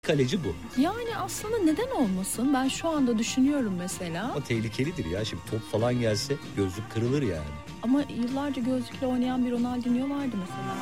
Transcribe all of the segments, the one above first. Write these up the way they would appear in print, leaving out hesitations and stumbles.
kaleci bu. Yani aslında neden olmasın? Ben şu anda düşünüyorum mesela. Ama tehlikelidir ya. Şimdi top falan gelse gözlük kırılır yani. Ama yıllarca gözlükle oynayan bir Ronaldinho vardı mesela.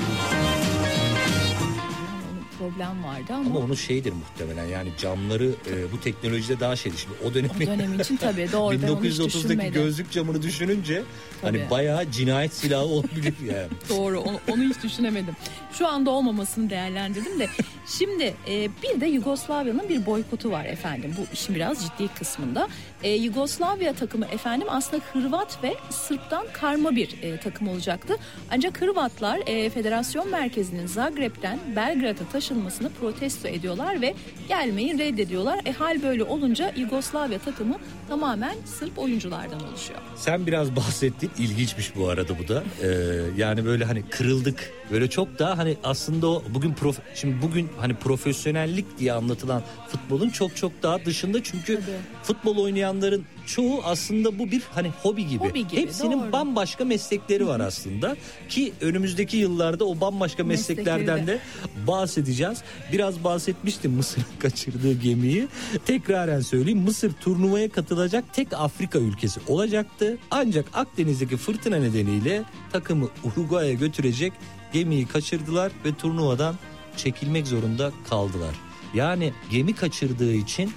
Problem vardı ama onun şeydir muhtemelen, yani camları bu teknolojide daha şeydi. Şimdi o dönem için tabii doğru. 1930'daki gözlük camını düşününce tabii, hani bayağı cinayet silahı olabilir yani. Doğru, onu hiç düşünemedim. Şu anda olmamasını değerlendirdim de. Şimdi bir de Yugoslavya'nın bir boykotu var efendim. Bu işin biraz ciddi kısmında. Yugoslavya takımı efendim aslında Hırvat ve Sırp'tan karma bir takım olacaktı. Ancak Hırvatlar federasyon merkezinin Zagreb'den Belgrad'a taşınmasını protesto ediyorlar ve gelmeyi reddediyorlar. Hal böyle olunca Yugoslavya takımı tamamen Sırp oyunculardan oluşuyor. Sen biraz bahsettin, ilginçmiş bu arada bu da. Yani böyle hani kırıldık. Böyle çok daha hani aslında o bugün hani profesyonellik diye anlatılan futbolun çok daha dışında, çünkü tabii, futbol oynayanların çoğu aslında bu bir hani hobi gibi. Hepsinin doğru, bambaşka meslekleri var aslında ki önümüzdeki yıllarda o bambaşka mesleklerden de bahsedeceğiz. Biraz bahsetmiştim Mısır'ın kaçırdığı gemiyi. Tekraren söyleyeyim, Mısır turnuvaya katılacak tek Afrika ülkesi olacaktı. Ancak Akdeniz'deki fırtına nedeniyle takımı Uruguay'a götürecek gemiyi kaçırdılar ve turnuvadan çekilmek zorunda kaldılar. Yani gemi kaçırdığı için,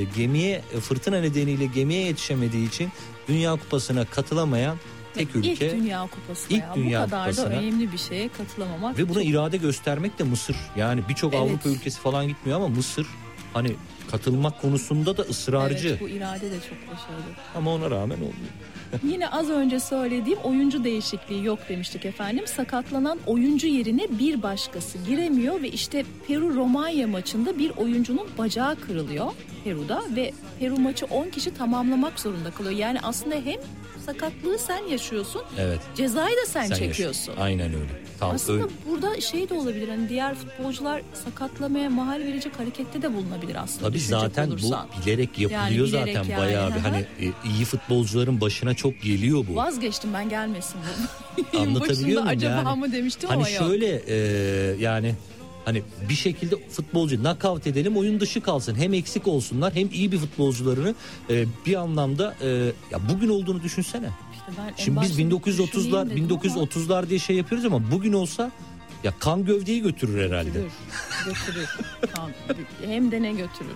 fırtına nedeniyle gemiye yetişemediği için Dünya Kupası'na katılamayan tek ülke. İlk Dünya Kupası. Bu kadar da önemli bir şeye katılamamak. Ve buna irade göstermek de Mısır. Yani birçok Avrupa ülkesi falan gitmiyor ama Mısır hani katılmak konusunda da ısrarcı. Evet, bu irade de çok başarılı. Ama ona rağmen olmuyor. Yine az önce söylediğim oyuncu değişikliği yok demiştik efendim. Sakatlanan oyuncu yerine bir başkası giremiyor ve işte Peru-Romanya maçında bir oyuncunun bacağı kırılıyor Peru'da ve Peru maçı 10 kişi tamamlamak zorunda kalıyor. Yani aslında hem sakatlığı sen yaşıyorsun, evet, cezayı da sen çekiyorsun. Aynen öyle. Aslında burada şey de olabilir, hani diğer futbolcular sakatlamaya mahal verecek harekette de bulunabilir aslında. Tabii zaten olursan, bu bilerek yapılıyor, yani bilerek zaten yani, bayağı bir hani iyi futbolcuların başına çok geliyor bu. Vazgeçtim ben, gelmesin bu. Anlatabiliyor muyum acaba yani? mı demiştim hani ama yok. Hani şöyle yani hani bir şekilde futbolcu knockout edelim, oyun dışı kalsın. Hem eksik olsunlar hem iyi bir futbolcularını bir anlamda ya bugün olduğunu düşünsene. Şimdi biz 1930'lar diye şey yapıyoruz ama bugün olsa ya kan gövdeyi götürür herhalde. Götürür. Hem de ne götürür.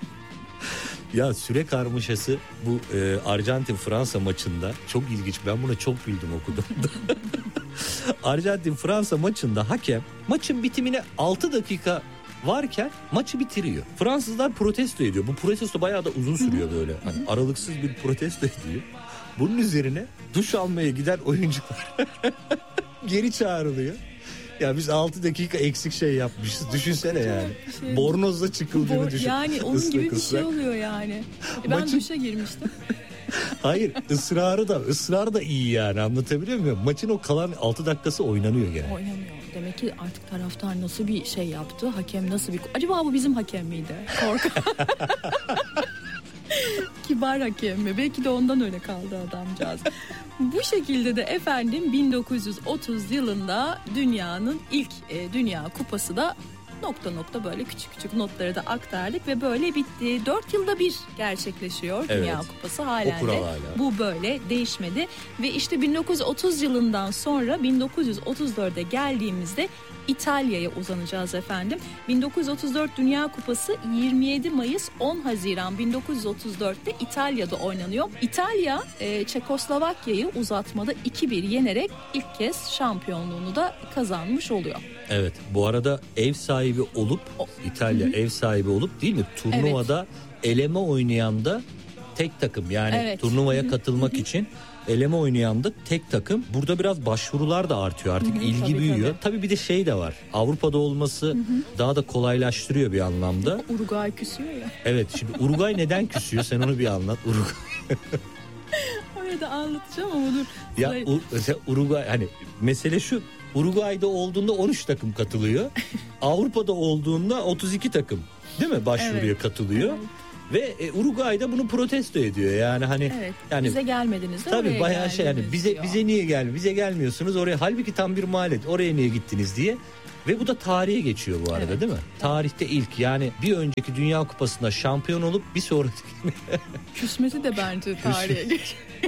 Ya süre karmaşası bu Arjantin-Fransa maçında çok ilginç. Ben buna çok güldüm okuduğumda. Arjantin-Fransa maçında hakem maçın bitimine 6 dakika varken maçı bitiriyor. Fransızlar protesto ediyor. Bu protesto bayağı da uzun sürüyor böyle. Hani aralıksız bir protesto ediyor. Bunun üzerine duş almaya giden oyuncular geri çağrılıyor. Ya biz 6 dakika eksik şey yapmışız. Düşünsene yani. Bornozla çıkıldığını düşün. Yani onun gibi bir şey oluyor yani. Ben duşa girmiştim. Hayır, ısrarı da iyi yani, anlatabiliyor muyum? Maçın o kalan 6 dakikası oynanıyor yani. Oynanıyor. Demek ki artık taraftar nasıl bir şey yaptı? Hakem nasıl bir... Acaba bu bizim hakem miydi? Korkan. Kibar hakem mi? Belki de ondan öyle kaldı adamcağız. Bu şekilde de efendim 1930 yılında dünyanın ilk Dünya Kupası da nokta böyle küçük notları da aktardık ve böyle bitti. 4 yılda bir gerçekleşiyor Dünya Kupası, halen de bu böyle değişmedi. Ve işte 1930 yılından sonra 1934'e geldiğimizde İtalya'ya uzanacağız efendim. 1934 Dünya Kupası 27 Mayıs 10 Haziran 1934'te İtalya'da oynanıyor. İtalya Çekoslovakya'yı uzatmada 2-1 yenerek ilk kez şampiyonluğunu da kazanmış oluyor. Evet, bu arada ev sahibi olup İtalya ev sahibi olup değil mi? Turnuvada eleme oynayan da tek takım, yani turnuvaya katılmak için eleme oynayan da tek takım. Burada biraz başvurular da artıyor artık, ilgi büyüyor. Tabii bir de şey de var. Avrupa'da olması daha da kolaylaştırıyor bir anlamda. Uruguay küsüyor ya. Evet, şimdi Uruguay neden küsüyor? Sen onu bir anlat. Oraya da anlatacağım ama dur. Ya Uruguay, hani mesele şu. Uruguay'da olduğunda 13 takım katılıyor. Avrupa'da olduğunda 32 takım, değil mi? Başvuruya katılıyor. Evet. Ve Uruguay'da bunu protesto ediyor. Yani hani yani bize gelmediniz de tabii bayağı şey yani bize niye bize gelmiyorsunuz oraya, halbuki tam bir mahalle, oraya niye gittiniz diye Ve bu da tarihe geçiyor bu arada, değil mi? Tarihte ilk, yani bir önceki Dünya Kupası'nda şampiyon olup bir sonraki Küsmesi de bence tarihe geçiyor.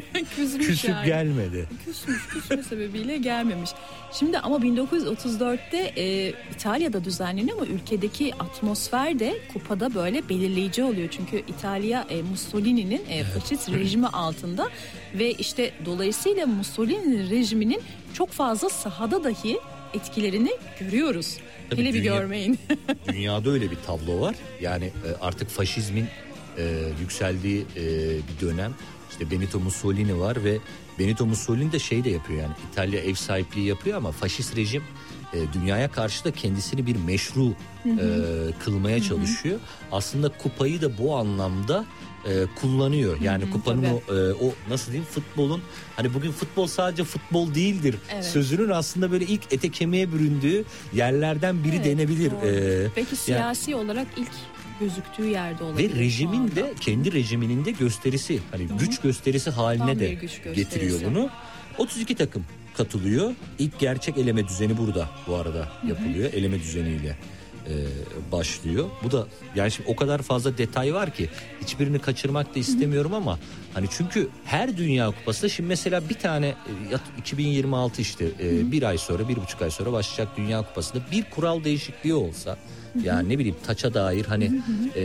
küsüp yani gelmedi. Küsme sebebiyle gelmemiş. Şimdi ama 1934'te İtalya'da düzenleniyor ama ülkedeki atmosfer de kupada böyle belirleyici oluyor. Çünkü İtalya Mussolini'nin faşist rejimi altında ve işte dolayısıyla Mussolini rejiminin çok fazla sahada dahi etkilerini görüyoruz. Tabii hele bir görmeyin. Dünyada öyle bir tablo var. Yani artık faşizmin yükseldiği bir dönem. İşte Benito Mussolini var ve Benito Mussolini de şey de yapıyor, yani İtalya ev sahipliği yapıyor ama faşist rejim dünyaya karşı da kendisini bir meşru kılmaya çalışıyor. Aslında kupayı da bu anlamda kullanıyor. Yani kupanın o nasıl diyeyim, futbolun, hani bugün futbol sadece futbol değildir sözünün aslında böyle ilk ete kemiğe büründüğü yerlerden biri denebilir. Peki siyasi olarak ilk gözüktüğü yerde olabilir. Ve rejimin de kendi rejiminin de gösterisi, hani güç gösterisi haline de getiriyor bunu. 32 takım katılıyor. İlk gerçek eleme düzeni burada bu arada yapılıyor. Eleme düzeniyle başlıyor. Bu da yani şimdi o kadar fazla detay var ki hiçbirini kaçırmak da istemiyorum ama hani çünkü her Dünya Kupası'nda şimdi mesela bir tane 2026 işte bir ay sonra, 1,5 ay sonra başlayacak Dünya Kupası'nda bir kural değişikliği olsa, yani ne bileyim taça dair hani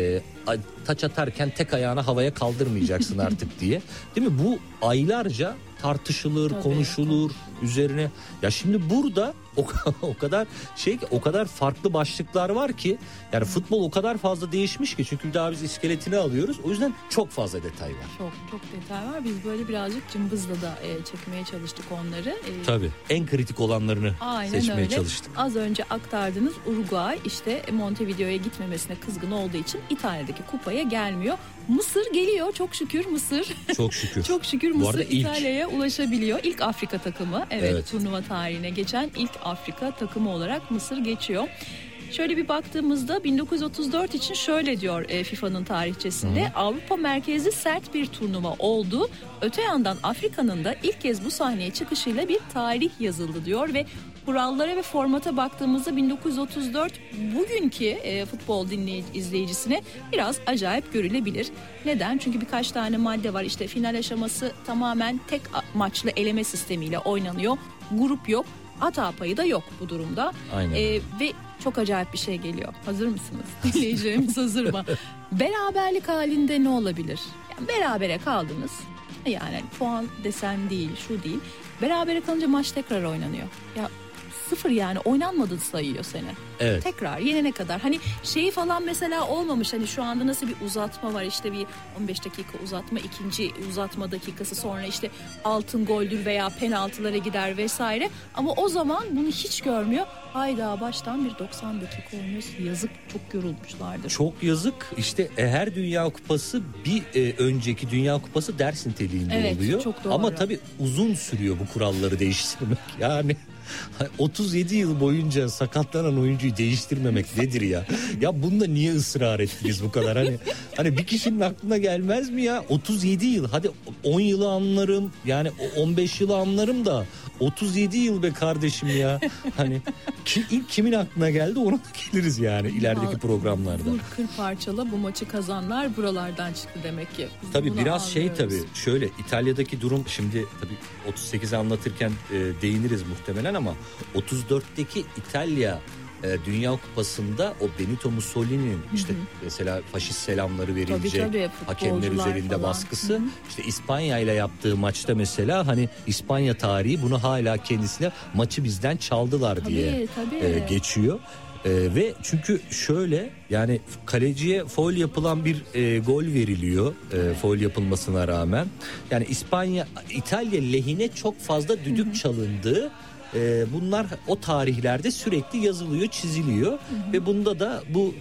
taç atarken tek ayağını havaya kaldırmayacaksın artık diye, değil mi? Bu aylarca tartışılır, konuşulur üzerine. Ya şimdi burada o kadar şey ki, o kadar farklı başlıklar var ki, yani futbol o kadar fazla değişmiş ki, çünkü daha biz iskeletini alıyoruz. O yüzden çok fazla detay var. Çok detay var. Biz böyle birazcık cımbızla da çekmeye çalıştık onları. Tabii. En kritik olanlarını seçmeye çalıştık. Az önce aktardığınız Uruguay işte Montevideo'ya gitmemesine kızgın olduğu için İtalya'daki kupaya gelmiyor. Mısır geliyor, çok şükür Mısır. Çok şükür. Çok şükür Mısır İtalya'ya ulaşabiliyor. İlk Afrika takımı. Evet, turnuva tarihine geçen ilk Afrika takımı olarak Mısır geçiyor. Şöyle bir baktığımızda 1934 için şöyle diyor FIFA'nın tarihçesinde: Avrupa merkezli sert bir turnuva oldu. Öte yandan Afrika'nın da ilk kez bu sahneye çıkışıyla bir tarih yazıldı diyor ve kurallara ve formata baktığımızda 1934 bugünkü futbol izleyicisine biraz acayip görülebilir. Neden? Çünkü birkaç tane madde var. İşte final aşaması tamamen tek maçlı eleme sistemiyle oynanıyor. Grup yok. Hata payı da yok bu durumda. Ve çok acayip bir şey geliyor. Hazır mısınız? Dinleyicilerimiz hazır mı? Beraberlik halinde ne olabilir? Yani berabere kaldınız. Yani puan desen değil, şu değil. Berabere kalınca maç tekrar oynanıyor. Ya 0 yani oynanmadı sayıyor seni. Evet. Tekrar yenene kadar. Hani şeyi falan mesela olmamış. Hani şu anda nasıl bir uzatma var, işte bir 15 dakika uzatma, ikinci uzatma dakikası, sonra işte altın goldür veya penaltılara gider vesaire. Ama o zaman bunu hiç görmüyor. Hayda, baştan bir 90 dakika oynuyoruz. Yazık, çok yorulmuşlardır. Çok yazık. İşte her Dünya Kupası bir önceki Dünya Kupası ders niteliğinde oluyor. Çok doğru. Ama tabii uzun sürüyor bu kuralları değiştirmek. Yani 37 yıl boyunca sakatlanan oyuncuyu değiştirmemek nedir ya? Ya bunda niye ısrar ettiniz bu kadar? Hani bir kişinin aklına gelmez mi ya? 37 yıl, hadi 10 yılı anlarım, yani 15 yılı anlarım da 37 yıl be kardeşim ya. Hani ilk kimin aklına geldi, ona da geliriz yani ilerideki programlarda. Vur kır parçala bu maçı kazanlar buralardan çıktı demek ki. Tabii biraz tabii şöyle, İtalya'daki durum şimdi tabii 38'i anlatırken değiniriz muhtemelen ama 34'teki İtalya Dünya Kupası'nda o Benito Mussolini'nin işte mesela faşist selamları verilecek, hakemler üzerinde falan baskısı, işte İspanya ile yaptığı maçta mesela hani İspanya tarihi bunu hala kendisine maçı bizden çaldılar diye geçiyor. Ve çünkü şöyle, yani kaleciye faul yapılan bir gol veriliyor, faul yapılmasına rağmen. Yani İtalya lehine çok fazla düdük çalındığı, bunlar o tarihlerde sürekli yazılıyor, çiziliyor. Ve bunda da bu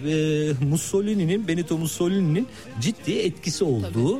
Benito Mussolini'nin ciddi etkisi olduğu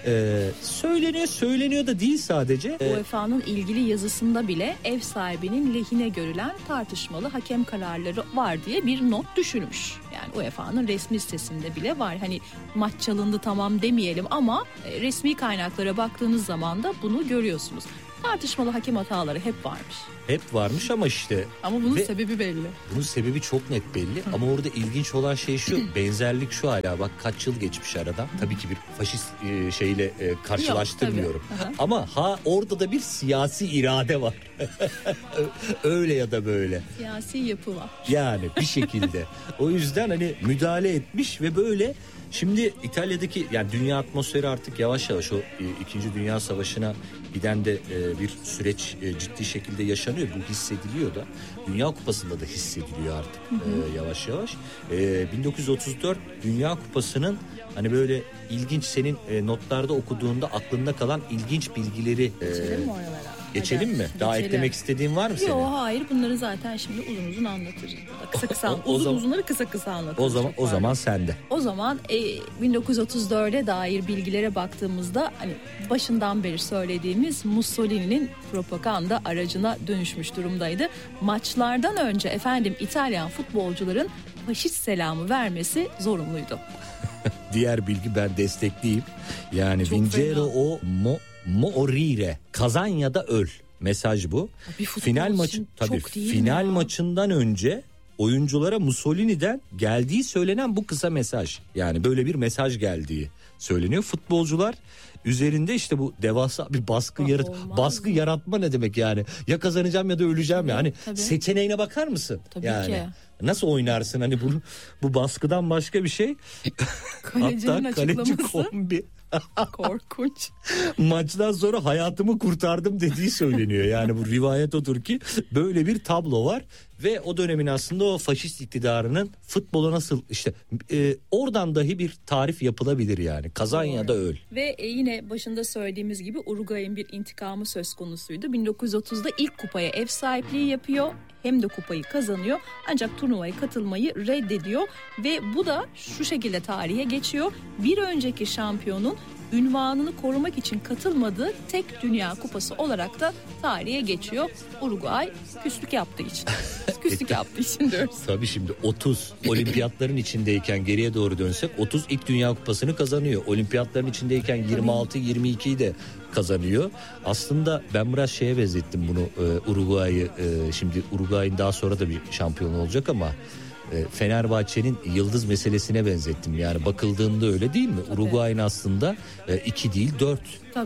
söyleniyor da değil sadece. UEFA'nın ilgili yazısında bile ev sahibinin lehine görülen tartışmalı hakem kararları var diye bir not düşülmüş. Yani UEFA'nın resmi sitesinde bile var. Hani maç çalındı tamam demeyelim ama resmi kaynaklara baktığınız zaman da bunu görüyorsunuz. tartışmalı hakem hataları hep varmış. Hep varmış ama işte. Ama bunun sebebi belli. Bunun sebebi çok net belli. Ama orada ilginç olan şey şu. Benzerlik şu hala. Bak kaç yıl geçmiş aradan. Tabii ki bir faşist şeyle karşılaştırmıyorum. Yok, ama orada da bir siyasi irade var. Öyle ya da böyle. Siyasi yapı var. Yani bir şekilde. O yüzden hani müdahale etmiş ve böyle. Şimdi İtalya'daki yani dünya atmosferi artık yavaş yavaş o 2. Dünya Savaşı'na giden de bir süreç ciddi şekilde yaşanıyor. Bu hissediliyor da. Dünya Kupası'nda da hissediliyor artık yavaş yavaş. 1934 Dünya Kupası'nın hani böyle ilginç senin notlarda okuduğunda aklında kalan ilginç bilgileri Geçelim mi oralara? Geçelim mi? Daha eklemek istediğin var mı senin? Yok hayır, bunları zaten şimdi uzun uzun anlatırız. Kısa uzunları kısa anlatırız. O zaman sende. O zaman 1934'e dair bilgilere baktığımızda hani başından beri söylediğimiz Mussolini'nin propaganda aracına dönüşmüş durumdaydı. Maçlardan önce efendim İtalyan futbolcuların faşist selamı vermesi zorunluydu. Diğer bilgi ben destekleyeyim. Yani Vincere o morire. Kazan ya da öl. Mesaj bu. Final maçından önce oyunculara Mussolini'den geldiği söylenen bu kısa mesaj. Yani böyle bir mesaj geldiği söyleniyor. Futbolcular üzerinde işte bu devasa bir baskı yaratma ne demek yani? Ya kazanacağım ya da öleceğim yani. Seçeneğine bakar mısın? Tabii yani. ki. Nasıl oynarsın hani bu baskıdan başka bir şey? Kalecinin hatta kaleci açıklaması. kombi. Korkunç. Maçtan sonra hayatımı kurtardım dediği söyleniyor. Yani bu rivayet odur ki böyle bir tablo var ve o dönemin aslında o faşist iktidarının futbola nasıl işte oradan dahi bir tarif yapılabilir yani. Kazan ya da öl. Ve yine başında söylediğimiz gibi Uruguay'ın bir intikamı söz konusuydu. 1930'da ilk kupaya ev sahipliği yapıyor. Hem de kupayı kazanıyor. Ancak turnuvaya katılmayı reddediyor. Ve bu da şu şekilde tarihe geçiyor. Bir önceki şampiyonun ünvanını korumak için katılmadığı tek dünya kupası olarak da tarihe geçiyor. Uruguay küslük yaptığı için. Küslük yaptığı için diyoruz. Tabii şimdi 30 olimpiyatların içindeyken geriye doğru dönsek 30 ilk dünya kupasını kazanıyor. Olimpiyatların içindeyken 26-22'yi de kazanıyor. Aslında ben biraz şeye benzettim bunu Uruguay'ı. Şimdi Uruguay'ın daha sonra da bir şampiyon olacak ama Fenerbahçe'nin yıldız meselesine benzettim. Yani bakıldığında öyle değil mi? Tabii. Uruguay'ın aslında 2 değil 4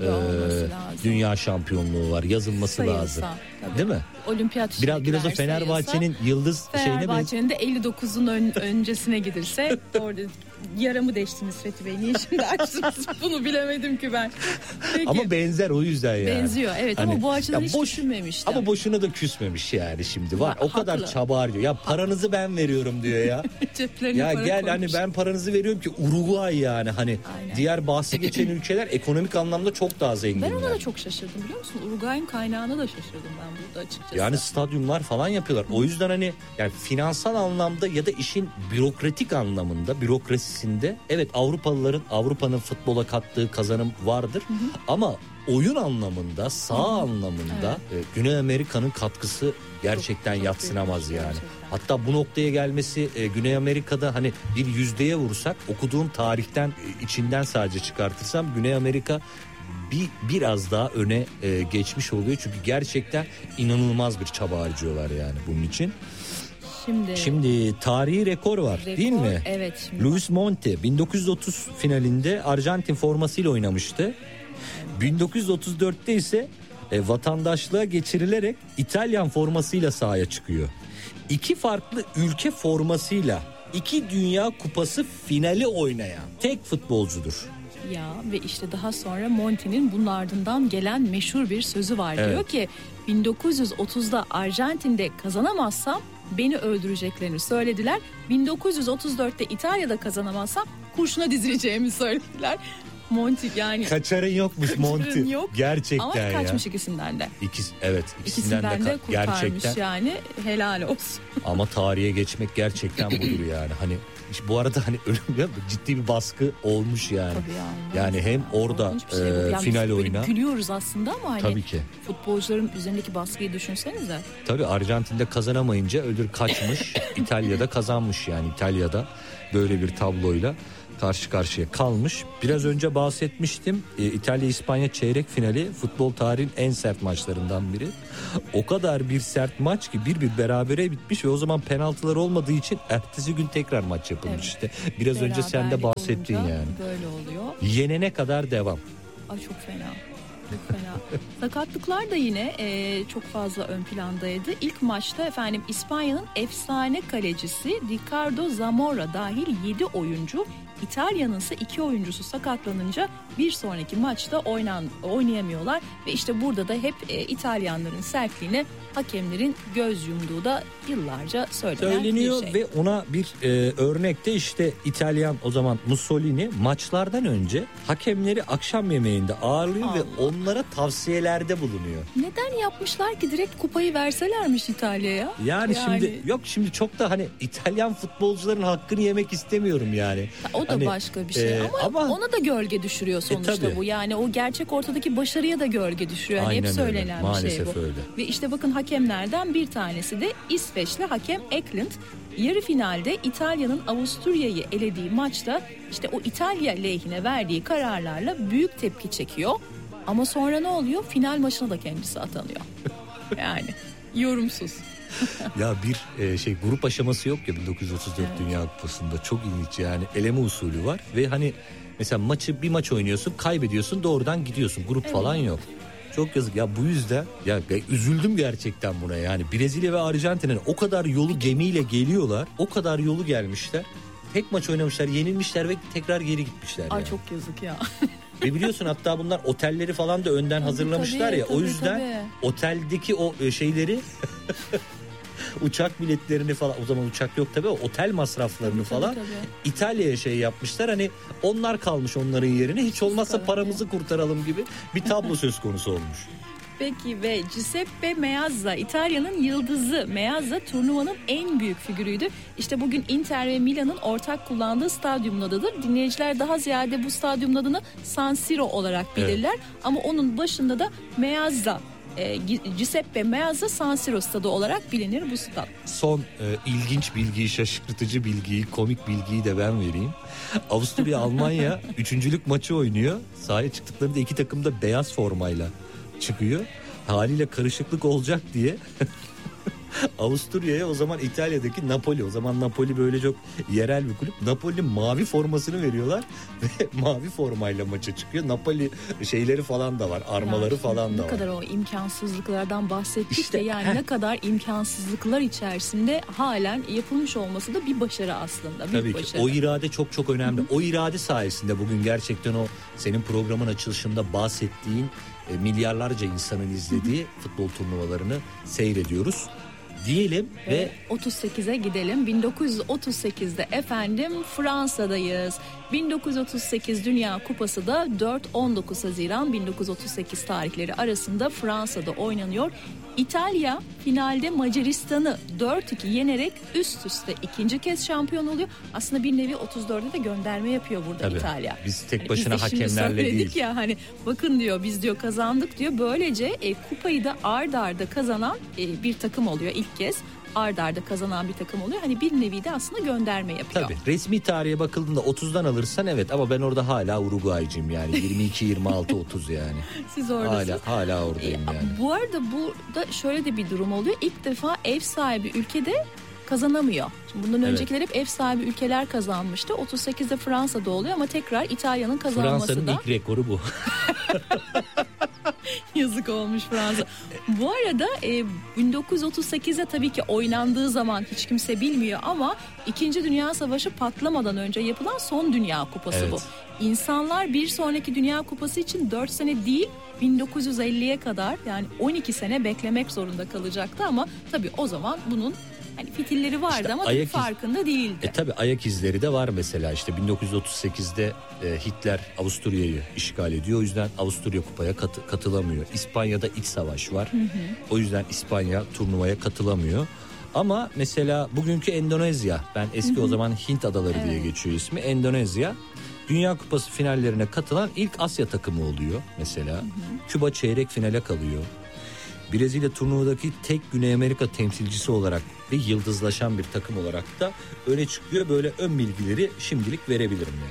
dünya şampiyonluğu var. Yazılması sayılsa, lazım. Tabii. Değil mi? Olimpiyat biraz o Fenerbahçe'nin yıldız Fenerbahçe'nin de 59'un öncesine gidilse orada yaramı deştiniz Fethi Bey. Niye şimdi açtınız? Bunu bilemedim ki ben. Peki. Ama benzer o yüzden yani. Benziyor evet hani, ama bu açıdan hiç düşünmemiştim. Ama boşuna da küsmemiş yani şimdi var. O kadar çaba harcıyor. Ya paranızı ben veriyorum diyor ya. Ceplerine ya para gel koymuş. hani ben paranızı veriyorum ki Uruguay yani hani aynen. Diğer bahsi geçen ülkeler ekonomik anlamda çok daha zengin. Ben ona da çok şaşırdım biliyor musun? Uruguay'ın kaynağına da şaşırdım ben burada açıkçası. Yani stadyumlar falan yapıyorlar. O yüzden hani yani finansal anlamda ya da işin bürokratik anlamında, bürokrasisinde evet Avrupa'nın futbola kattığı kazanım vardır. Ama oyun anlamında, saha anlamında Güney Amerika'nın katkısı gerçekten çok yadsınamaz yani. Gerçekten. Hatta bu noktaya gelmesi Güney Amerika'da hani bir yüzdeye vursak okuduğum tarihten içinden sadece çıkartırsam Güney Amerika biraz daha öne geçmiş oluyor. Çünkü gerçekten inanılmaz bir çaba harcıyorlar yani bunun için. Şimdi tarihi rekor var değil mi? Evet. Luis Monte 1930 finalinde Arjantin formasıyla oynamıştı. 1934'te ise vatandaşlığa geçirilerek İtalyan formasıyla sahaya çıkıyor. 2 farklı ülke formasıyla 2 Dünya Kupası finali oynayan tek futbolcudur. Ya ve işte daha sonra Monti'nin bunun ardından gelen meşhur bir sözü var. Evet. Diyor ki 1930'da Arjantin'de kazanamazsam beni öldüreceklerini söylediler. 1934'te İtalya'da kazanamazsam kurşuna dizileceğimi söylediler. Monti yani. Kaçarın yokmuş Monti. Yok. Gerçekten ama ya. Ama kaçmış ikisinden de. İkisinden de kurtarmış gerçekten. Yani helal olsun. Ama tarihe geçmek gerçekten budur yani. Hani bu arada hani ciddi bir baskı olmuş yani. Tabii yani hem orada final oyna. Gülüyoruz aslında ama hani tabii ki. Futbolcuların üzerindeki baskıyı düşünsenize. Tabii Arjantin'de kazanamayınca ödül kaçmış. İtalya'da kazanmış yani İtalya'da böyle bir tabloyla. karşı karşıya kalmış. Biraz önce bahsetmiştim. İtalya-İspanya çeyrek finali futbol tarihinin en sert maçlarından biri. O kadar bir sert maç ki 1-1 berabere bitmiş ve o zaman penaltılar olmadığı için ertesi gün tekrar maç yapılmış işte. Biraz önce sen de bahsettin yani. Böyle oluyor. Yenene kadar devam. Ay çok fena. Çok fena. Sakatlıklar da yine çok fazla ön plandaydı. İlk maçta efendim İspanya'nın efsane kalecisi Ricardo Zamora dahil 7 oyuncu, İtalya'nın ise 2 oyuncusu sakatlanınca bir sonraki maçta oynayamıyorlar ve işte burada da hep İtalyanların sertliğine hakemlerin göz yumduğu da yıllarca söyleniyor bir şey. Ve ona bir örnekte işte İtalyan o zaman Mussolini maçlardan önce hakemleri akşam yemeğinde ağırlıyor ve onlara tavsiyelerde bulunuyor. Neden yapmışlar ki, direkt kupayı verselermiş İtalya'ya? Yani şimdi çok da hani İtalyan futbolcuların hakkını yemek istemiyorum yani. O da hani, başka bir şey ama ona da gölge düşürüyor sonuçta bu. Yani o gerçek ortadaki başarıya da gölge düşürüyor. Yani hep söylenen bir şey bu. Öyle. Ve işte bakın hakemlerden bir tanesi de İsveçli hakem Eklund. Yarı finalde İtalya'nın Avusturya'yı elediği maçta işte o İtalya lehine verdiği kararlarla büyük tepki çekiyor. Ama sonra ne oluyor? Final maçına da kendisi atanıyor. Yani yorumsuz. Ya bir grup aşaması yok ya 1934 Dünya Kupası'nda, çok ilginç yani, eleme usulü var ve hani mesela bir maç oynuyorsun, kaybediyorsun, doğrudan gidiyorsun, grup falan yok. Çok yazık ya, bu yüzden ya üzüldüm gerçekten buna yani. Brezilya ve Arjantin'in o kadar yolu gemiyle geliyorlar, o kadar yolu gelmişler, tek maç oynamışlar, yenilmişler ve tekrar geri gitmişler. Ay yani. Çok yazık ya. Ve biliyorsun hatta bunlar otelleri falan da önden hazırlamışlar ya, o yüzden oteldeki o şeyleri uçak biletlerini falan, o zaman uçak yok tabii, otel masraflarını falan İtalya'ya yapmışlar, hani onlar kalmış onların yerine, hiç olmazsa paramızı kurtaralım gibi bir tablo söz konusu olmuş. Peki ve Giuseppe Meazza, İtalya'nın yıldızı. Meazza turnuvanın en büyük figürüydü. İşte bugün Inter ve Milan'ın ortak kullandığı stadyumun adıdır. Dinleyiciler daha ziyade bu stadyumun adını San Siro olarak bilirler. Evet. Ama onun başında da Meazza, Giuseppe Meazza San Siro stadı olarak bilinir bu stat. Son ilginç bilgiyi, şaşırtıcı bilgiyi, komik bilgiyi de ben vereyim. Avusturya Almanya üçüncülük maçı oynuyor. Sahaya çıktıklarında iki takım da beyaz formayla çıkıyor. Haliyle karışıklık olacak diye Avusturya'ya o zaman İtalya'daki Napoli, o zaman Napoli böyle çok yerel bir kulüp, Napoli'nin mavi formasını veriyorlar ve mavi formayla maça çıkıyor. Napoli şeyleri falan da var, armaları falan da var. Ne kadar o imkansızlıklardan bahsettik işte, de yani ne kadar imkansızlıklar içerisinde halen yapılmış olması da bir başarı aslında. Tabii ki o irade çok çok önemli. O irade sayesinde bugün gerçekten o senin programın açılışında bahsettiğin milyarlarca insanın izlediği futbol turnuvalarını seyrediyoruz diyelim ve 38'e gidelim. 1938'de efendim Fransa'dayız. 1938 Dünya Kupası da 4-19 Haziran 1938 tarihleri arasında Fransa'da oynanıyor. İtalya finalde Macaristan'ı 4-2 yenerek üst üste ikinci kez şampiyon oluyor. Aslında bir nevi 34'e de gönderme yapıyor burada tabii, İtalya. Biz tek başına biz hakemlerle değil. Ya hani bakın diyor, biz diyor kazandık diyor. Böylece kupayı da ard arda kazanan bir takım oluyor ilk kez. Ard arda kazanan bir takım oluyor. Hani bir nevi de aslında gönderme yapıyor. Tabii resmi tarihe bakıldığında 30'dan alırsan evet, ama ben orada hala Uruguay'cıyım yani 22-26-30 yani. Siz oradasınız. Hala oradayım yani. Bu arada burada şöyle de bir durum oluyor. İlk defa ev sahibi ülkede kazanamıyor. Şimdi bundan öncekiler hep ev sahibi ülkeler kazanmıştı. 38'de Fransa'da oluyor ama tekrar İtalya'nın kazanması Fransa'nın da. ilk rekoru bu. Yazık olmuş Fransa. Bu arada 1938'de tabii ki oynandığı zaman hiç kimse bilmiyor ama 2. Dünya Savaşı patlamadan önce yapılan son Dünya Kupası bu. İnsanlar bir sonraki Dünya Kupası için 4 sene değil 1950'ye kadar yani 12 sene beklemek zorunda kalacaktı ama tabii o zaman bunun hani fitilleri vardı işte ama farkında değildi. Tabii ayak izleri de var mesela, işte 1938'de Hitler Avusturya'yı işgal ediyor. O yüzden Avusturya kupaya katılamıyor. İspanya'da iç savaş var. O yüzden İspanya turnuvaya katılamıyor. Ama mesela bugünkü Endonezya, ben eski o zaman Hint adaları diye geçiyor ismi, Endonezya Dünya Kupası finallerine katılan ilk Asya takımı oluyor mesela. Küba çeyrek finale kalıyor. Brezilya turnuvadaki tek Güney Amerika temsilcisi olarak ve yıldızlaşan bir takım olarak da öne çıkıyor. Böyle ön bilgileri şimdilik verebilirim yani.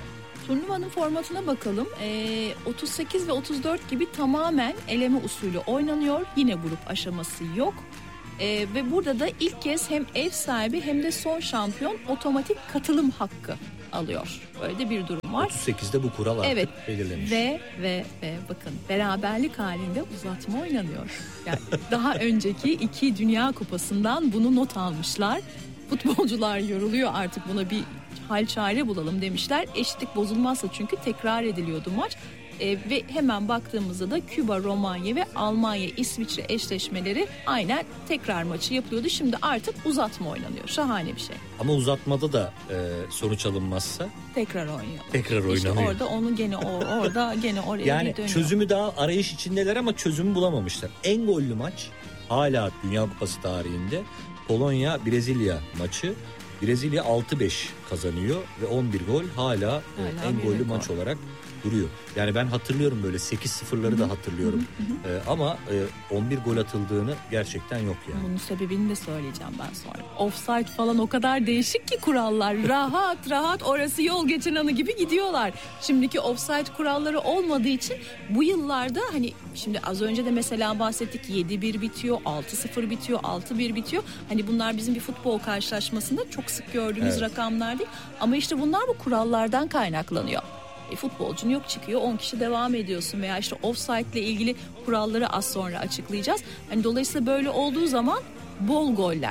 Turnuvanın formatına bakalım. 38 ve 34 gibi tamamen eleme usulü oynanıyor. Yine grup aşaması yok. Ve burada da ilk kez hem ev sahibi hem de son şampiyon otomatik katılım hakkı alıyor. Böyle de bir durum var. 38'de bu kural artık evet. belirlenmiş. Ve bakın beraberlik halinde uzatma oynanıyor. Yani daha önceki 2 Dünya Kupası'ndan bunu not almışlar. Futbolcular yoruluyor, artık buna bir hal çare bulalım demişler. Eşitlik bozulmazsa çünkü tekrar ediliyordu maç. Ve hemen baktığımızda da Küba, Romanya ve Almanya, İsviçre eşleşmeleri aynen tekrar maçı yapılıyordu. Şimdi artık uzatma oynanıyor. Şahane bir şey. Ama uzatmada da sonuç alınmazsa tekrar oynuyor. Tekrar oynanıyor. İşte orada onu gene orada gene oraya yani dönüyor. Çözümü daha arayış içindeler ama çözümü bulamamışlar. En gollü maç hala Dünya Kupası tarihinde Polonya-Brezilya maçı. Brezilya 6-5 kazanıyor ve 11 gol hala en gollü maç olarak duruyor. Yani ben hatırlıyorum böyle 8-0'ları da hatırlıyorum. Ama 11 gol atıldığını gerçekten yok yani. Bunun sebebini de söyleyeceğim ben sonra. Offside falan o kadar değişik ki kurallar. Rahat orası yol geçen anı gibi gidiyorlar. Şimdiki offside kuralları olmadığı için bu yıllarda hani şimdi az önce de mesela bahsettik 7-1 bitiyor, 6-0 bitiyor, 6-1 bitiyor. Hani bunlar bizim bir futbol karşılaşmasında çok sık gördüğümüz rakamlar değil. Ama işte bunlar bu kurallardan kaynaklanıyor. Futbolcun yok, çıkıyor 10 kişi devam ediyorsun veya işte offside ile ilgili kuralları az sonra açıklayacağız. Hani dolayısıyla böyle olduğu zaman bol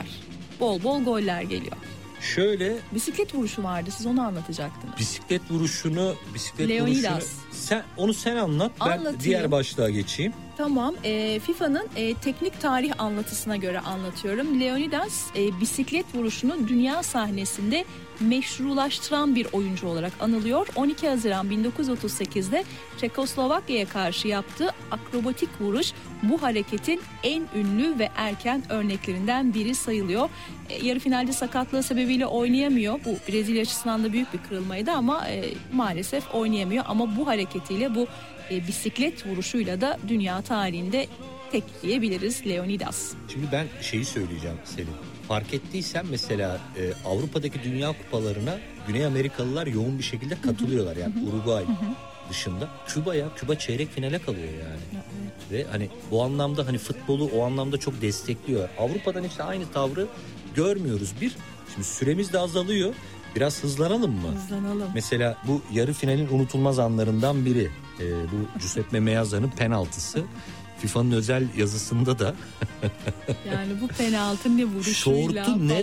goller geliyor. Şöyle bisiklet vuruşu vardı, siz onu anlatacaktınız. Bisiklet vuruşunu Leonidas. Sen anlat, ben Anlatayım. Diğer başlığa geçeyim. Tamam, FIFA'nın teknik tarih anlatısına göre anlatıyorum. Leonidas bisiklet vuruşunu dünya sahnesinde meşrulaştıran bir oyuncu olarak anılıyor. 12 Haziran 1938'de Çekoslovakya'ya karşı yaptığı akrobatik vuruş bu hareketin en ünlü ve erken örneklerinden biri sayılıyor. Yarı finalde sakatlığı sebebiyle oynayamıyor. Bu Brezilya açısından da büyük bir kırılmaydı ama maalesef oynayamıyor. Ama bu hareketiyle, bu bisiklet vuruşuyla da dünya tarihinde tek diyebiliriz Leonidas. Şimdi ben şeyi söyleyeceğim Selin. Fark ettiysen mesela Avrupa'daki dünya kupalarına Güney Amerikalılar yoğun bir şekilde katılıyorlar. Yani Uruguay dışında. Küba çeyrek finale kalıyor yani. Evet. Ve hani bu anlamda hani futbolu o anlamda çok destekliyor. Avrupa'dan işte aynı tavrı görmüyoruz. Şimdi süremiz de azalıyor. Biraz hızlanalım mı? Hızlanalım. Mesela bu yarı finalin unutulmaz anlarından biri. Bu Giuseppe Meazza'nın penaltısı. FIFA'nın özel yazısında da yani bu penaltı ne vuruşuyla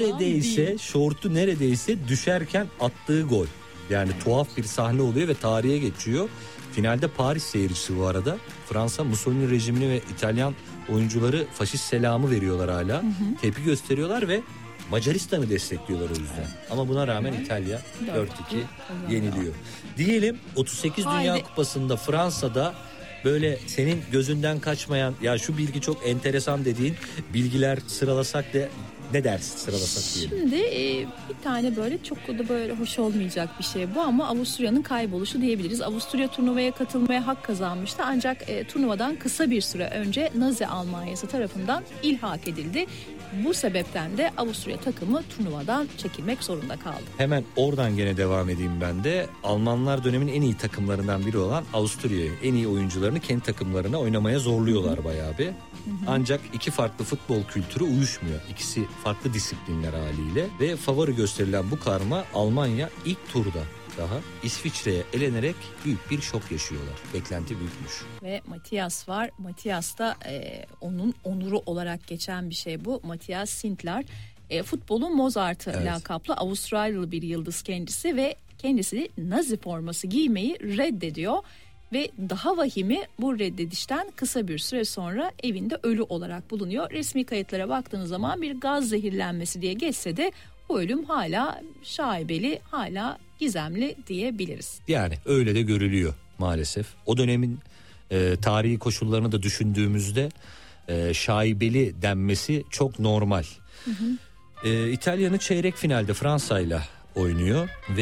şortu neredeyse düşerken attığı gol. Yani tuhaf bir sahne oluyor ve tarihe geçiyor. Finalde Paris seyircisi bu arada. Fransa Mussolini rejimini ve İtalyan oyuncuları faşist selamı veriyorlar hala. Tepki gösteriyorlar ve Macaristan'ı destekliyorlar o yüzden. Ama buna rağmen İtalya 4-2 yeniliyor. Diyelim 38 Dünya Kupası'nda Fransa'da böyle senin gözünden kaçmayan, ya şu bilgi çok enteresan dediğin bilgiler sıralasak da ne dersin, sıralasak diyelim. Şimdi bir tane böyle çok da böyle hoş olmayacak bir şey bu ama Avusturya'nın kayboluşu diyebiliriz. Avusturya turnuvaya katılmaya hak kazanmıştı ancak turnuvadan kısa bir süre önce Nazi Almanyası tarafından ilhak edildi. Bu sebepten de Avusturya takımı turnuvadan çekilmek zorunda kaldı. Hemen oradan gene devam edeyim ben de. Almanlar dönemin en iyi takımlarından biri olan Avusturya'yı, en iyi oyuncularını kendi takımlarına oynamaya zorluyorlar bayağı bir. Ancak iki farklı futbol kültürü uyuşmuyor. İkisi farklı disiplinler haliyle ve favori gösterilen bu karma Almanya ilk turda daha İsviçre'ye elenerek büyük bir şok yaşıyorlar. Beklenti büyükmüş. Ve Matias var. Matias da onun onuru olarak geçen bir şey bu. Matias Sindler futbolun Mozart'ı lakaplı Avustralyalı bir yıldız kendisi ve kendisi Nazi forması giymeyi reddediyor. Ve daha vahimi, bu reddedişten kısa bir süre sonra evinde ölü olarak bulunuyor. Resmi kayıtlara baktığınız zaman bir gaz zehirlenmesi diye geçse de bu ölüm hala şaibeli, hala gizemli diyebiliriz. Yani öyle de görülüyor maalesef. O dönemin tarihi koşullarını da düşündüğümüzde şaibeli denmesi çok normal. İtalya'nın çeyrek finalde Fransa'yla oynuyor ve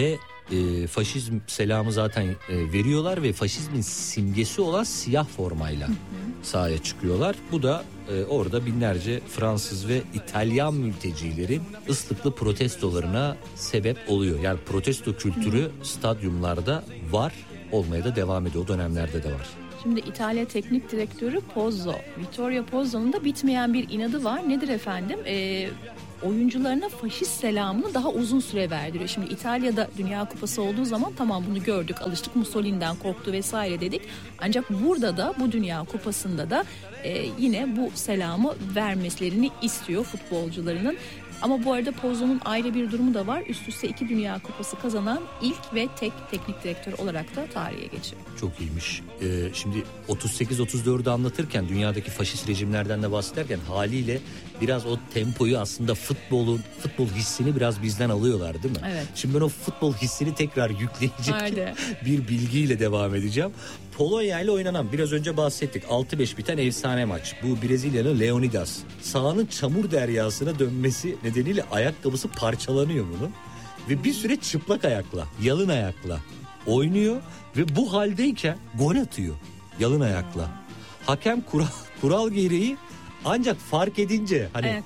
faşizm selamı zaten veriyorlar ve faşizmin simgesi olan siyah formayla sahaya çıkıyorlar. Bu da orada binlerce Fransız ve İtalyan mültecilerin ıslıklı protestolarına sebep oluyor. Yani protesto kültürü stadyumlarda var, olmaya da devam ediyor. O dönemlerde de var. Şimdi İtalya Teknik Direktörü Pozzo, Vittorio Pozzo'nun da bitmeyen bir inadı var. Nedir efendim? Oyuncularına faşist selamını daha uzun süre verdiriyor. Şimdi İtalya'da Dünya Kupası olduğu zaman tamam bunu gördük, alıştık, Mussolini'den korktu vesaire dedik. Ancak burada da bu Dünya Kupası'nda da yine bu selamı vermelerini istiyor futbolcularının. Ama bu arada Pozzo'nun ayrı bir durumu da var. Üst üste 2 Dünya Kupası kazanan ilk ve tek teknik direktör olarak da tarihe geçiyor. Çok iyiymiş. Şimdi 38-34'ü anlatırken, dünyadaki faşist rejimlerden de bahsederken haliyle biraz o tempoyu, aslında futbol hissini biraz bizden alıyorlar değil mi? Evet. Şimdi ben o futbol hissini tekrar yükleyecek bir bilgiyle devam edeceğim. Polonya ile oynanan, biraz önce bahsettik, 6-5 biten efsane maç. Bu Brezilyalı Leonidas. Sahanın çamur deryasına dönmesi nedeniyle ayakkabısı parçalanıyor bunun. Ve bir süre çıplak ayakla, yalın ayakla oynuyor ve bu haldeyken gol atıyor yalın ayakla. Hakem kural gereği ancak fark edince hani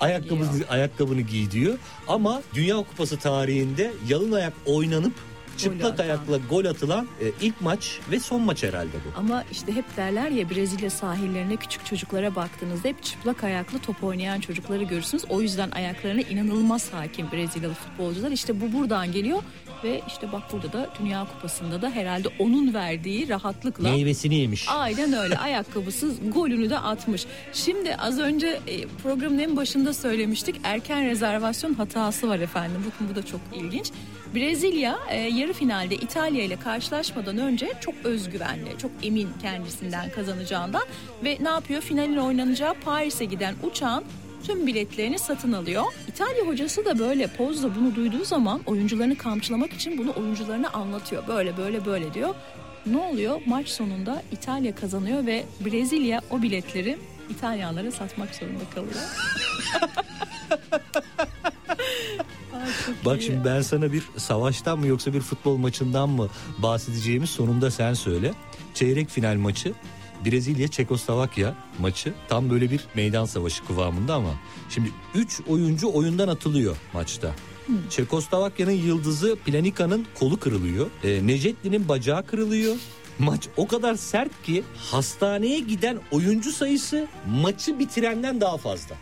ayakkabını giy diyor. Ama Dünya Kupası tarihinde yalın ayak oynanıp çıplak ayakla gol atılan ilk maç ve son maç herhalde bu. Ama işte hep derler ya, Brezilya sahillerine küçük çocuklara baktığınızda hep çıplak ayaklı top oynayan çocukları görürsünüz. O yüzden ayaklarına inanılmaz hakim Brezilyalı futbolcular. İşte bu buradan geliyor ve işte bak burada da Dünya Kupası'nda da herhalde onun verdiği rahatlıkla meyvesini yemiş. Aynen öyle, ayakkabısız golünü de atmış. Şimdi az önce programın en başında söylemiştik, erken rezervasyon hatası var efendim. Bakın bu da çok ilginç. Brezilya yarı finalde İtalya ile karşılaşmadan önce çok özgüvenli, çok emin kendisinden kazanacağından ve ne yapıyor? Finalin oynanacağı Paris'e giden uçağın tüm biletlerini satın alıyor. İtalya hocası da böyle, Pozzo bunu duyduğu zaman oyuncularını kamçılamak için bunu oyuncularına anlatıyor. Böyle diyor. Ne oluyor? Maç sonunda İtalya kazanıyor ve Brezilya o biletleri İtalyanlara satmak zorunda kalıyor. Bak şimdi ben sana bir savaştan mı yoksa bir futbol maçından mı bahsedeceğimiz sonunda sen söyle. Çeyrek final maçı, Brezilya Çekoslovakya maçı, tam böyle bir meydan savaşı kıvamında ama şimdi 3 oyuncu oyundan atılıyor maçta. Çekoslovakya'nın yıldızı Planika'nın kolu kırılıyor. Necetli'nin bacağı kırılıyor. Maç o kadar sert ki hastaneye giden oyuncu sayısı maçı bitirenden daha fazla.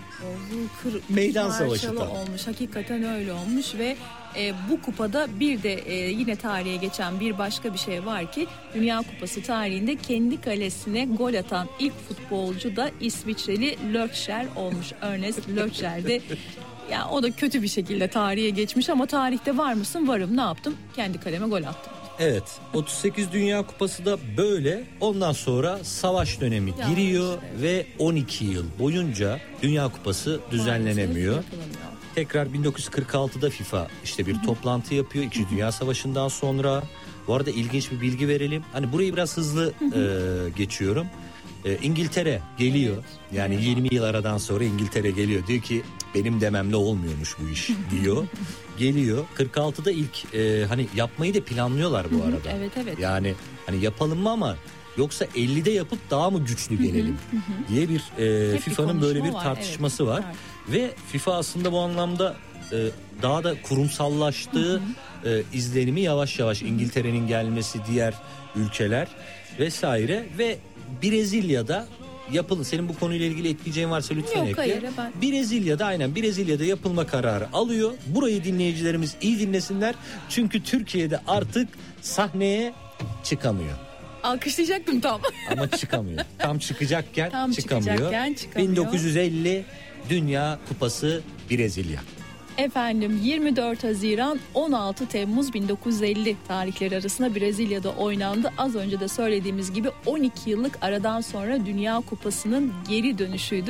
Meydan savaşı olmuş. Hakikaten öyle olmuş ve bu kupada bir de yine tarihe geçen bir başka bir şey var ki, Dünya Kupası tarihinde kendi kalesine gol atan ilk futbolcu da İsviçreli Lökşer olmuş. Ernest Lökşer de ya o da kötü bir şekilde tarihe geçmiş ama tarihte var mısın? Varım. Ne yaptım? Kendi kaleme gol attım. Evet, 38 Dünya Kupası da böyle. Ondan sonra savaş dönemi giriyor ve 12 yıl boyunca Dünya Kupası düzenlenemiyor. Tekrar 1946'da FIFA işte bir toplantı yapıyor 2. Dünya Savaşı'ndan sonra. Bu arada ilginç bir bilgi verelim. Hani burayı biraz hızlı geçiyorum. İngiltere geliyor. Yani 20 yıl aradan sonra İngiltere geliyor. Diyor ki benim dememle olmuyormuş bu iş diyor. Geliyor. 46'da ilk hani yapmayı da planlıyorlar bu arada. Evet. Yani hani yapalım mı ama yoksa 50'de yapıp daha mı güçlü gelelim diye bir FIFA'nın böyle bir tartışması var. Ve FIFA aslında bu anlamda daha da kurumsallaştığı izlenimi yavaş yavaş, İngiltere'nin gelmesi, diğer ülkeler vesaire ve Brezilya'da yapılın. Senin bu konuyla ilgili ekleyeceğin varsa lütfen ekle. Hayır, Brezilya'da yapılma kararı alıyor. Burayı dinleyicilerimiz iyi dinlesinler. Çünkü Türkiye'de artık sahneye çıkamıyor. Alkışlayacaktım tam. Ama çıkamıyor. Tam çıkacakken çıkamıyor. 1950 Dünya Kupası Brezilya. Efendim 24 Haziran 16 Temmuz 1950 tarihleri arasında Brezilya'da oynandı. Az önce de söylediğimiz gibi 12 yıllık aradan sonra Dünya Kupası'nın geri dönüşüydü.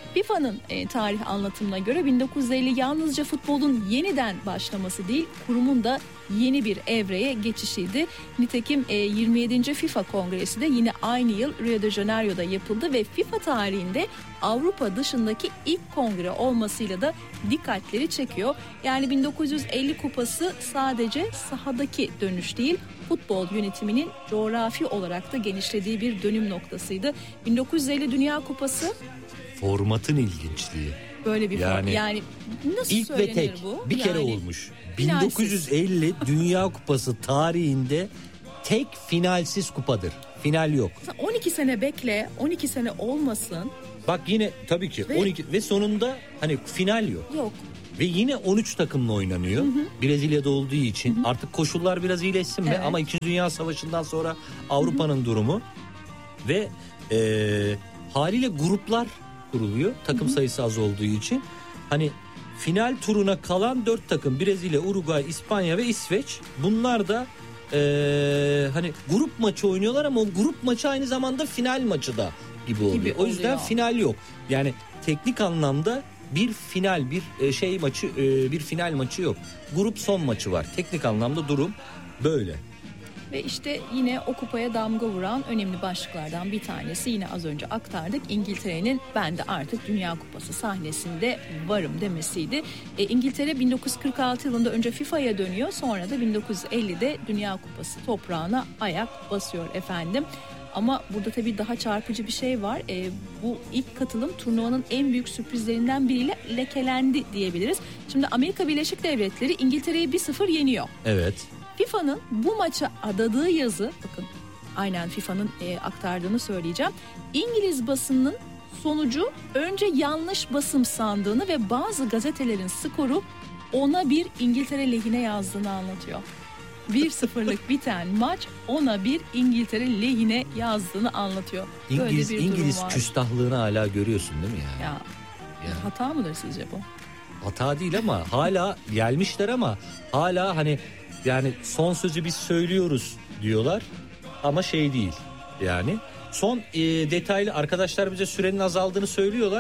FIFA'nın tarih anlatımına göre 1950 yalnızca futbolun yeniden başlaması değil, kurumun da yeni bir evreye geçişiydi. Nitekim 27. FIFA Kongresi de yine aynı yıl Rio de Janeiro'da yapıldı ve FIFA tarihinde Avrupa dışındaki ilk kongre olmasıyla da dikkatleri çekiyor. Yani 1950 kupası sadece sahadaki dönüş değil, futbol yönetiminin coğrafi olarak da genişlediği bir dönüm noktasıydı. 1950 Dünya Kupası formatın ilginçliği. Böyle bir yani nasıl İlk söylenir ve tek bu? bir kere Yani olmuş. finalsiz. 1950 Dünya Kupası tarihinde tek finalsiz kupadır. Final yok. 12 sene bekle, 12 sene olmasın. Bak yine tabii ki 12 ve sonunda hani final yok. Yok. Ve yine 13 takımla oynanıyor. Brezilya'da olduğu için artık koşullar biraz iyileşsin mi? Evet. Ama 2. Dünya Savaşı'ndan sonra Avrupa'nın durumu ve haliyle gruplar kuruluyor. Takım sayısı az olduğu için. Hani final turuna kalan 4 takım Brezilya, Uruguay, İspanya ve İsveç. Bunlar da hani grup maçı oynuyorlar ama o grup maçı aynı zamanda final maçı da gibi oluyor. O yüzden oluyor. final yok. Yani teknik anlamda bir final, bir bir final maçı yok. Grup son maçı var. Teknik anlamda durum böyle. Ve işte yine o kupaya damga vuran önemli başlıklardan bir tanesi yine az önce aktardık. İngiltere'nin ben de artık Dünya Kupası sahnesinde varım demesiydi. İngiltere 1946 yılında önce FIFA'ya dönüyor, sonra da 1950'de Dünya Kupası toprağına ayak basıyor efendim. Ama burada tabii daha çarpıcı bir şey var. Bu ilk katılım turnuvanın en büyük sürprizlerinden biriyle lekelendi diyebiliriz. Şimdi Amerika Birleşik Devletleri İngiltere'yi 1-0 yeniyor. Evet. FIFA'nın bu maça adadığı yazı, bakın aynen FIFA'nın aktardığını söyleyeceğim. İngiliz basının sonucu önce yanlış basım sandığını ve bazı gazetelerin skoru 10'a 1 İngiltere lehine yazdığını anlatıyor. 1-0'lık biten maç 10'a 1 İngiltere lehine yazdığını anlatıyor. Böyle bir durum İngiliz var. küstahlığını hala görüyorsun değil mi yani? Ya hata mıdır sizce bu? Hata değil ama hala gelmişler ama hala hani yani son sözü biz söylüyoruz diyorlar ama şey değil yani. Son detaylı arkadaşlar bize sürenin azaldığını söylüyorlar.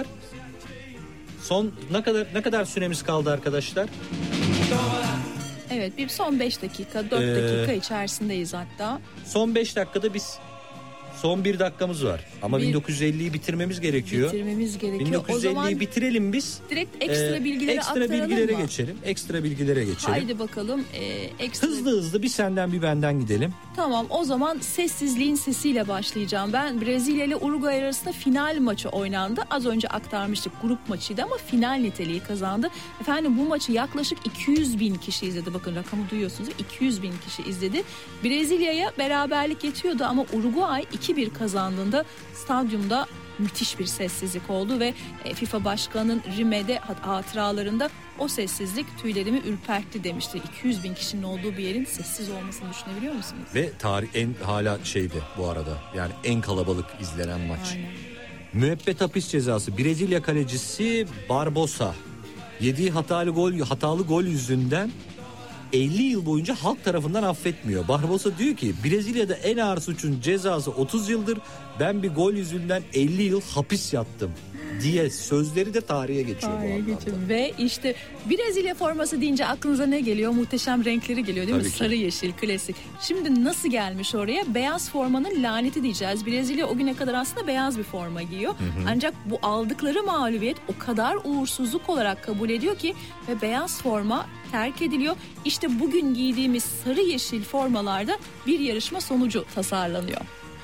Son ne kadar süremiz kaldı arkadaşlar? Evet, bir son 5 dakika 4 dakika içerisindeyiz hatta. Son 5 dakikada biz son 1 dakikamız var ama 1950'yi bitirmemiz gerekiyor. Bitirmemiz gerekiyor. 1950'yi O zaman bitirelim biz. direkt ekstra bilgileri aktaralım mı? Ekstra bilgilere geçelim. Haydi bakalım. Ekstra... Hızlı bir senden bir benden gidelim. Tamam, o zaman sessizliğin sesiyle başlayacağım. Ben Brezilya ile Uruguay arasında final maçı oynandı. Az önce aktarmıştık, grup maçıydı ama final niteliği kazandı. Efendim bu maçı yaklaşık 200 bin kişi izledi. Bakın rakamı duyuyorsunuz, 200 bin kişi izledi. Brezilya'ya beraberlik yetiyordu ama Uruguay 2-1 kazandığında stadyumda müthiş bir sessizlik oldu ve FIFA Başkanı'nın Rime'de hatıralarında o sessizlik tüylerimi ürpertti demişti. 200 bin kişinin olduğu bir yerin sessiz olmasını düşünebiliyor musunuz? Ve tarih hala şeydi bu arada. Yani en kalabalık izlenen maç. Aynen. Müebbet hapis cezası. Brezilya kalecisi Barbosa yediği hatalı gol yüzünden 50 yıl boyunca halk tarafından affetmiyor. Barbosa diyor ki Brezilya'da en ağır suçun cezası 30 yıldır. Ben bir gol yüzünden 50 yıl hapis yattım diye sözleri de tarihe geçiyor bu anlamda. Ve işte Brezilya forması deyince aklınıza ne geliyor? Muhteşem renkleri geliyor değil mi? Tabii ki. Sarı yeşil klasik. Şimdi nasıl gelmiş oraya? Beyaz formanın laneti diyeceğiz. Brezilya o güne kadar aslında beyaz bir forma giyiyor. Ancak bu aldıkları mağlubiyet o kadar uğursuzluk olarak kabul ediyor ki ve beyaz forma terk ediliyor. İşte bugün giydiğimiz sarı yeşil formalarda bir yarışma sonucu tasarlanıyor.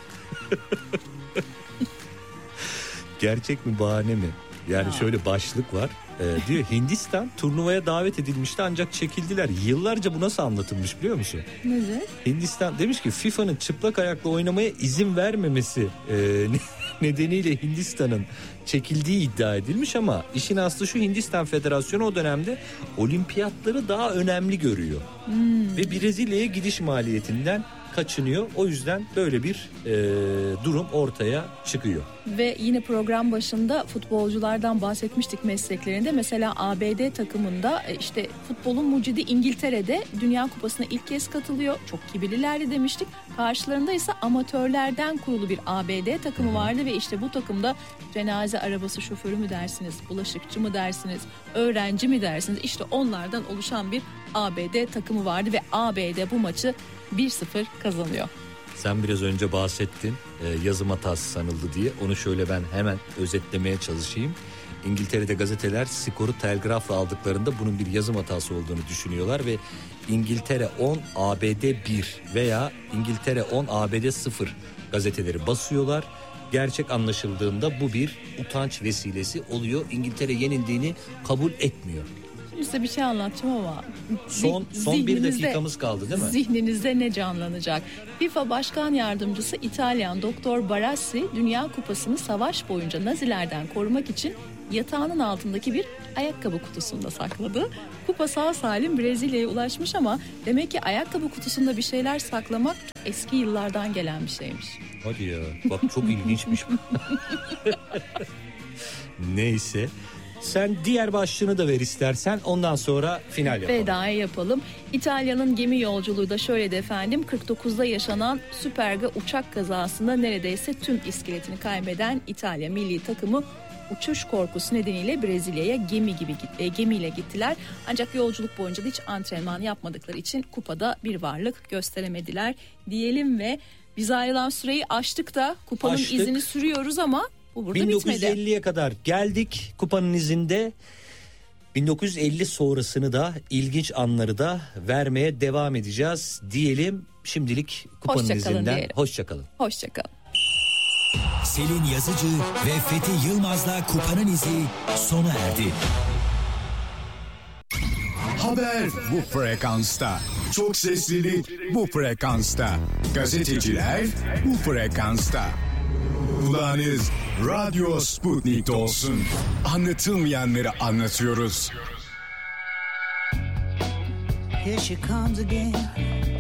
Gerçek mi bahane mi? Yani şöyle başlık var. Diyor Hindistan turnuvaya davet edilmişti ancak çekildiler. Yıllarca bu nasıl anlatılmış biliyor musun? Nedir? Hindistan demiş ki FIFA'nın çıplak ayakla oynamaya izin vermemesi nedeniyle Hindistan'ın çekildiği iddia edilmiş ama işin aslı şu, Hindistan Federasyonu o dönemde olimpiyatları daha önemli görüyor. Ve Brezilya'ya gidiş maliyetinden kaçınıyor. O yüzden böyle bir durum ortaya çıkıyor. Ve yine program başında futbolculardan bahsetmiştik mesleklerinde. Mesela ABD takımında işte futbolun mucidi İngiltere'de Dünya Kupası'na ilk kez katılıyor. Çok kibirlilerdi demiştik. Karşılarında ise amatörlerden kurulu bir ABD takımı vardı ve işte bu takımda cenaze arabası şoförü mü dersiniz, bulaşıkçı mı dersiniz, öğrenci mi dersiniz? İşte onlardan oluşan bir ABD takımı vardı ve ABD bu maçı 1-0 kazanıyor. Sen biraz önce bahsettin yazım hatası sanıldı diye. Onu şöyle ben hemen özetlemeye çalışayım. İngiltere'de gazeteler skoru telgrafla aldıklarında bunun bir yazım hatası olduğunu düşünüyorlar ve İngiltere 10 ABD 1 veya İngiltere 10 ABD 0 gazeteleri basıyorlar. Gerçek anlaşıldığında bu bir utanç vesilesi oluyor. İngiltere yenildiğini kabul etmiyor. Şimdi size bir şey anlatacağım ama son bir dakikamız kaldı değil mi? Zihninizde ne canlanacak? FIFA Başkan Yardımcısı İtalyan Doktor Barassi Dünya Kupası'nı savaş boyunca Nazilerden korumak için yatağının altındaki bir ayakkabı kutusunda sakladı. Kupa sağ salim Brezilya'ya ulaşmış ama demek ki ayakkabı kutusunda bir şeyler saklamak çok eski yıllardan gelen bir şeymiş. Hadi ya, bak çok ilginçmiş. Neyse. Sen diğer başlığını da ver istersen, ondan sonra final yapalım. Veda'yı yapalım. İtalya'nın gemi yolculuğu da şöyleydi efendim. 49'da yaşanan Superga uçak kazasında neredeyse tüm iskeletini kaybeden İtalya milli takımı uçuş korkusu nedeniyle Brezilya'ya gemiyle gittiler. Ancak yolculuk boyunca da hiç antrenman yapmadıkları için kupada bir varlık gösteremediler diyelim ve biz ayrılan süreyi aştık da kupanın izini sürüyoruz ama bu burada 1950'ye bitmedi. kadar geldik kupanın izinde. 1950 sonrasını da ilginç anları da vermeye devam edeceğiz diyelim. Şimdilik kupanın izinden hoşçakalın. Hoşçakalın. Selin Yazıcı ve Fethi Yılmaz'la Kupanın İzi sona erdi. Haber bu frekansta. Çok seslilik bu frekansta. Gazeteciler bu frekansta. Kulağınız Radyo Sputnik'te olsun. Anlatılmayanları anlatıyoruz. Here she comes again.